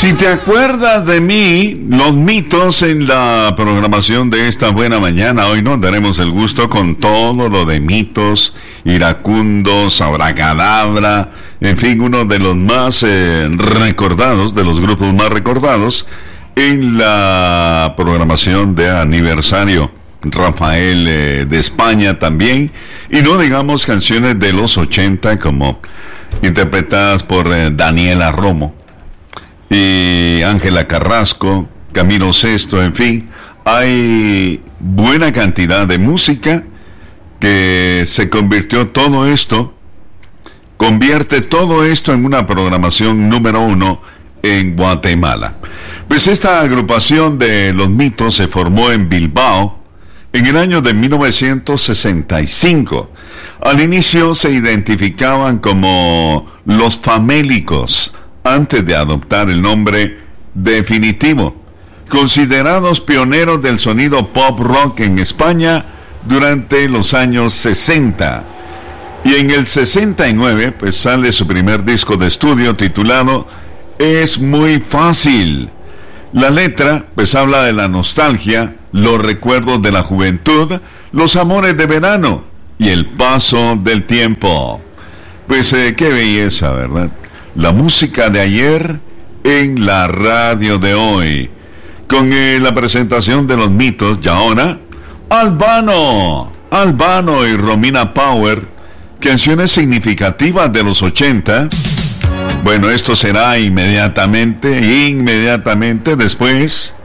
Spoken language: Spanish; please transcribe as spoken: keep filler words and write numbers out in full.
Si te acuerdas de mí, los mitos en la programación de esta buena mañana. Hoy nos daremos el gusto con todo lo de mitos, iracundos, abracadabra, en fin, uno de los más eh, recordados, de los grupos más recordados en la programación de aniversario. Rafael eh, de España también, y no digamos canciones de los ochenta como interpretadas por eh, Daniela Romo y Ángela Carrasco, Camilo Sesto, en fin, hay buena cantidad de música que se convirtió todo esto, convierte todo esto en una programación número uno en Guatemala. Pues esta agrupación de los mitos se formó en Bilbao en el año de mil novecientos sesenta y cinco. Al inicio se identificaban como los Famélicos, antes de adoptar el nombre definitivo. Considerados pioneros del sonido pop rock en España durante los años sesenta. Y en el sesenta y nueve, pues sale su primer disco de estudio titulado Es Muy Fácil. La letra, pues habla de la nostalgia, los recuerdos de la juventud, los amores de verano y el paso del tiempo. Pues eh, qué belleza, ¿verdad? La música de ayer en la radio de hoy. Con eh, la presentación de los mitos, y ahora, Albano, Albano y Romina Power, canciones significativas de los ochenta. Bueno, esto será inmediatamente, inmediatamente después